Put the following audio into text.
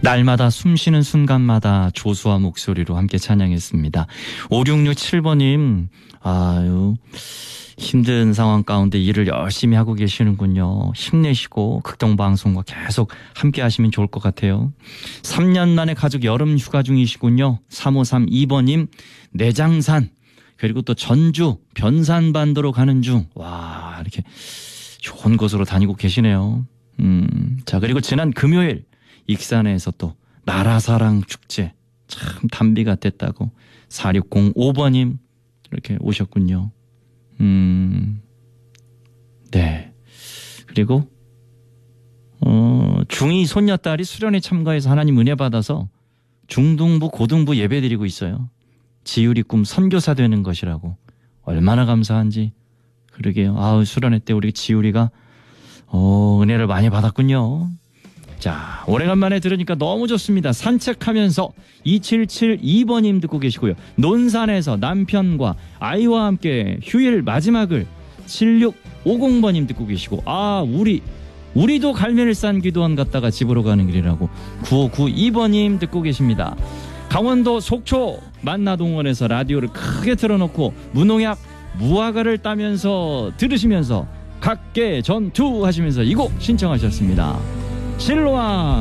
날마다 숨쉬는 순간마다 조수와 목소리로 함께 찬양했습니다. 5667번님, 아유, 힘든 상황 가운데 일을 열심히 하고 계시는군요. 힘내시고 극동방송과 계속 함께 하시면 좋을 것 같아요. 3년 만에 가족 여름 휴가 중이시군요. 3532번님, 내장산, 그리고 또 전주, 변산반도로 가는 중. 와, 이렇게 좋은 곳으로 다니고 계시네요. 자, 그리고 지난 금요일, 익산에서 또 나라사랑 축제 참 단비가 됐다고 4605번님 이렇게 오셨군요. 네. 그리고 중2 손녀딸이 수련회 참가해서 하나님 은혜 받아서 중등부 고등부 예배 드리고 있어요. 지율이 꿈 선교사 되는 것이라고. 얼마나 감사한지. 그러게요. 아우, 수련회 때 우리 지율이가 은혜를 많이 받았군요. 자, 오래간만에 들으니까 너무 좋습니다. 산책하면서 2772번님 듣고 계시고요. 논산에서 남편과 아이와 함께 휴일 마지막을 7650번님 듣고 계시고, 아, 우리도 갈매일산 기도원 갔다가 집으로 가는 길이라고 9592번님 듣고 계십니다. 강원도 속초 만나동원에서 라디오를 크게 틀어놓고 무농약 무화과를 따면서 들으시면서 각계 전투 하시면서 이 곡 신청하셨습니다. 실로아